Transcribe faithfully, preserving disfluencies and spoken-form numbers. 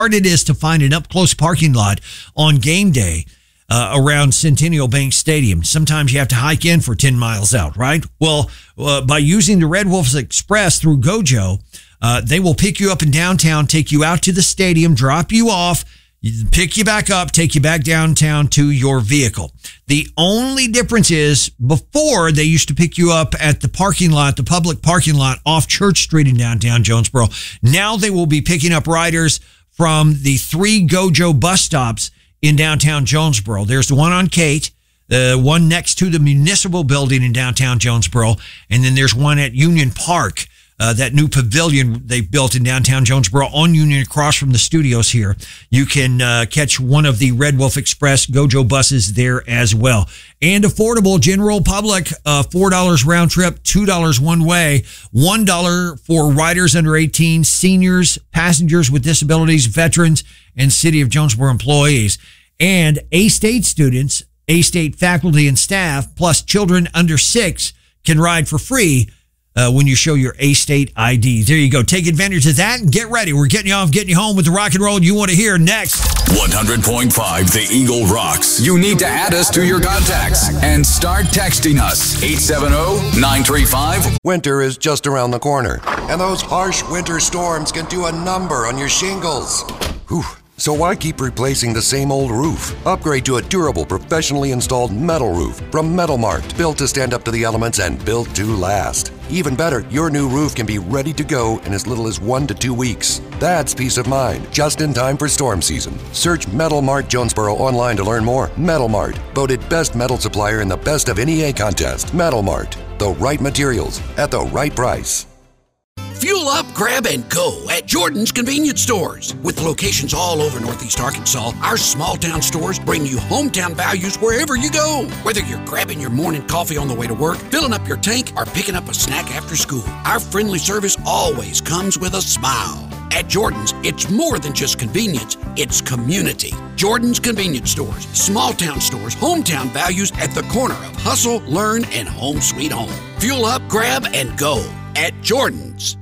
hard it is to find an up-close parking lot on game day uh, around Centennial Bank Stadium. Sometimes you have to hike in for ten miles out, right? Well, uh, by using the Red Wolf Express through Gojo, uh, they will pick you up in downtown, take you out to the stadium, drop you off, pick you back up, take you back downtown to your vehicle. The only difference is before they used to pick you up at the parking lot, the public parking lot off Church Street in downtown Jonesboro. Now they will be picking up riders from the three Gojo bus stops in downtown Jonesboro. There's the one on Kate, the one next to the municipal building in downtown Jonesboro, and then there's one at Union Park. Uh, that new pavilion they built in downtown Jonesboro on Union across from the studios here. You can uh, catch one of the Red Wolf Express Gojo buses there as well. And affordable general public, uh, four dollars round trip, two dollars one way, one dollar for riders under eighteen, seniors, passengers with disabilities, veterans, and City of Jonesboro employees. And A-State students, A-State faculty and staff, plus children under six can ride for free Uh, when you show your A-State I D. There you go. Take advantage of that and get ready. We're getting you off, getting you home with the rock and roll you want to hear next. one hundred point five The Eagle rocks. You need to add us to your contacts and start texting us. eight seven zero, nine three five. Winter is just around the corner, and those harsh winter storms can do a number on your shingles. Whew. So why keep replacing the same old roof? Upgrade to a durable, professionally installed metal roof from Metalmark, built to stand up to the elements and built to last. Even better, your new roof can be ready to go in as little as one to two weeks. That's peace of mind, just in time for storm season. Search Metalmart Jonesboro online to learn more. Metalmart, voted best metal supplier in the Best of N E A contest. Metalmart, the right materials at the right price. Fuel up, grab, and go at Jordan's Convenience Stores. With locations all over Northeast Arkansas, our small-town stores bring you hometown values wherever you go. Whether you're grabbing your morning coffee on the way to work, filling up your tank, or picking up a snack after school, our friendly service always comes with a smile. At Jordan's, it's more than just convenience, it's community. Jordan's Convenience Stores, small-town stores, hometown values at the corner of hustle, learn, and home sweet home. Fuel up, grab, and go at Jordan's.